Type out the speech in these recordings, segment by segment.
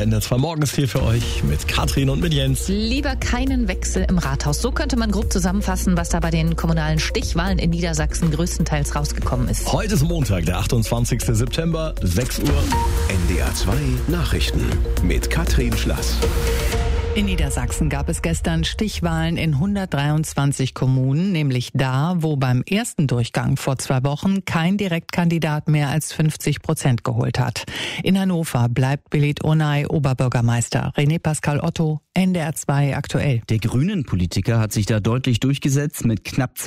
NDR 2 morgens hier für euch mit Katrin und mit Jens. Lieber keinen Wechsel im Rathaus. So könnte man grob zusammenfassen, was da bei den kommunalen Stichwahlen in Niedersachsen größtenteils rausgekommen ist. Heute ist Montag, der 28. September, 6 Uhr. NDR 2 Nachrichten mit Katrin Schlass. In Niedersachsen gab es gestern Stichwahlen in 123 Kommunen, nämlich da, wo beim ersten Durchgang vor 2 Wochen kein Direktkandidat mehr als 50% geholt hat. In Hannover bleibt Belit Onay Oberbürgermeister. René Pascal Otto, NDR 2 aktuell. Der Grünen-Politiker hat sich da deutlich durchgesetzt mit knapp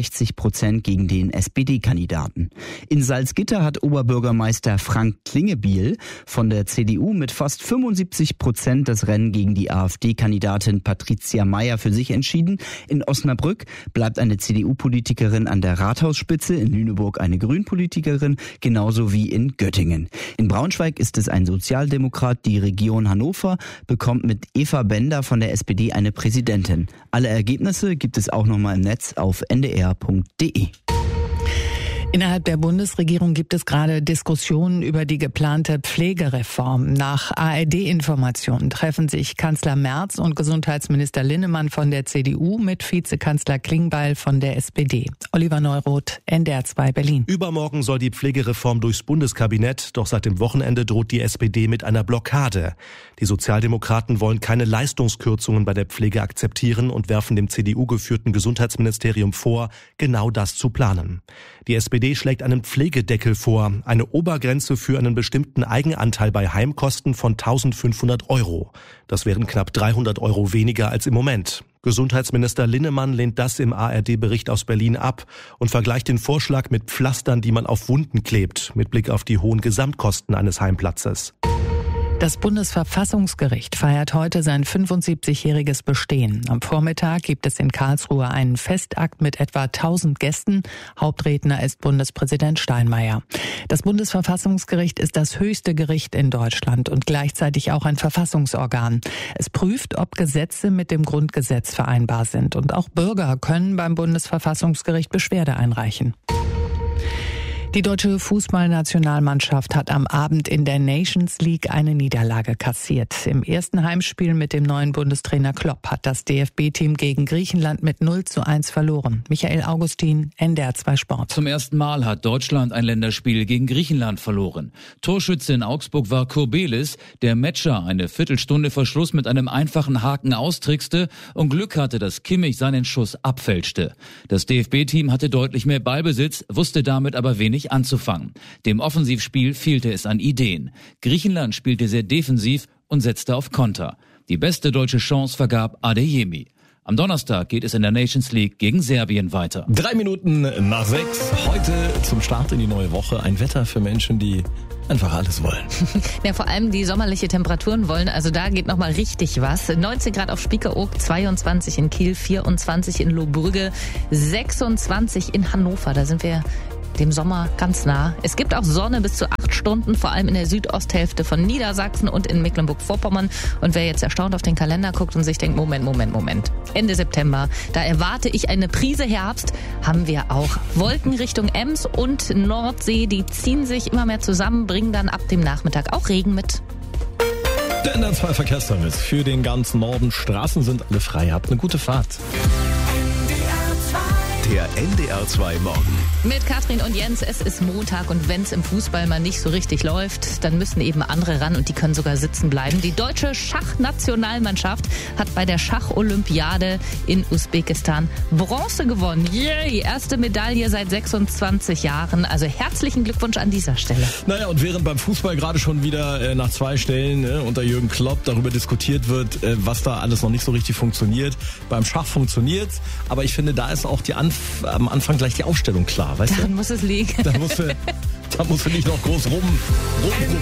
62% gegen den SPD-Kandidaten. In Salzgitter hat Oberbürgermeister Frank Klingebiel von der CDU mit fast 75% das Rennen gegen die AfD-Kandidatin Patricia Mayr für sich entschieden. In Osnabrück bleibt eine CDU-Politikerin an der Rathausspitze, in Lüneburg eine Grünpolitikerin, genauso wie in Göttingen. In Braunschweig ist es ein Sozialdemokrat. Die Region Hannover bekommt mit Eva Bender von der SPD eine Präsidentin. Alle Ergebnisse gibt es auch nochmal im Netz auf ndr.de. Innerhalb der Bundesregierung gibt es gerade Diskussionen über die geplante Pflegereform. Nach ARD-Informationen treffen sich Kanzler Merz und Gesundheitsminister Linnemann von der CDU mit Vizekanzler Klingbeil von der SPD. Oliver Neuroth, NDR 2 Berlin. Übermorgen soll die Pflegereform durchs Bundeskabinett, doch seit dem Wochenende droht die SPD mit einer Blockade. Die Sozialdemokraten wollen keine Leistungskürzungen bei der Pflege akzeptieren und werfen dem CDU-geführten Gesundheitsministerium vor, genau das zu planen. Die SPD schlägt einen Pflegedeckel vor, eine Obergrenze für einen bestimmten Eigenanteil bei Heimkosten von 1.500 €. Das wären knapp 300 € weniger als im Moment. Gesundheitsminister Linnemann lehnt das im ARD-Bericht aus Berlin ab und vergleicht den Vorschlag mit Pflastern, die man auf Wunden klebt, mit Blick auf die hohen Gesamtkosten eines Heimplatzes. Das Bundesverfassungsgericht feiert heute sein 75-jähriges Bestehen. Am Vormittag gibt es in Karlsruhe einen Festakt mit etwa 1000 Gästen. Hauptredner ist Bundespräsident Steinmeier. Das Bundesverfassungsgericht ist das höchste Gericht in Deutschland und gleichzeitig auch ein Verfassungsorgan. Es prüft, ob Gesetze mit dem Grundgesetz vereinbar sind. Und auch Bürger können beim Bundesverfassungsgericht Beschwerde einreichen. Die deutsche Fußballnationalmannschaft hat am Abend in der Nations League eine Niederlage kassiert. Im ersten Heimspiel mit dem neuen Bundestrainer Klopp hat das DFB-Team gegen Griechenland mit 0:1 verloren. Michael Augustin, NDR 2 Sport. Zum ersten Mal hat Deutschland ein Länderspiel gegen Griechenland verloren. Torschütze in Augsburg war Kurbelis, der Matcher eine Viertelstunde vor Schluss mit einem einfachen Haken austrickste und Glück hatte, dass Kimmich seinen Schuss abfälschte. Das DFB-Team hatte deutlich mehr Ballbesitz, wusste damit aber wenig anzufangen. Dem Offensivspiel fehlte es an Ideen. Griechenland spielte sehr defensiv und setzte auf Konter. Die beste deutsche Chance vergab Adeyemi. Am Donnerstag geht es in der Nations League gegen Serbien weiter. 3 Minuten nach 6. Heute zum Start in die neue Woche. Ein Wetter für Menschen, die einfach alles wollen. Ja, vor allem die sommerliche Temperaturen wollen. Also da geht nochmal richtig was. 19 Grad auf Spiekeroog, 22 in Kiel, 24 in Lohbrügge, 26 in Hannover. Da sind wir dem Sommer ganz nah. Es gibt auch Sonne bis zu 8 Stunden, vor allem in der Südosthälfte von Niedersachsen und in Mecklenburg-Vorpommern. Und wer jetzt erstaunt auf den Kalender guckt und sich denkt, Moment. Ende September, da erwarte ich eine Prise Herbst, haben wir auch. Wolken Richtung Ems und Nordsee, die ziehen sich immer mehr zusammen, bringen dann ab dem Nachmittag auch Regen mit. Der NDR 2 Verkehrsservice für den ganzen Norden. Straßen sind alle frei. Habt eine gute Fahrt. Der NDR 2 Morgen. Mit Katrin und Jens, es ist Montag und wenn es im Fußball mal nicht so richtig läuft, dann müssen eben andere ran und die können sogar sitzen bleiben. Die deutsche Schachnationalmannschaft hat bei der Schacholympiade in Usbekistan Bronze gewonnen. Yay! Erste Medaille seit 26 Jahren. Also herzlichen Glückwunsch an dieser Stelle. Naja, und während beim Fußball gerade schon wieder nach 2 Stellen unter Jürgen Klopp darüber diskutiert wird, was da alles noch nicht so richtig funktioniert, beim Schach funktioniert's, aber ich finde, da ist auch am Anfang gleich die Aufstellung klar, weißt du? Dann muss es liegen. Da musst du nicht noch groß rum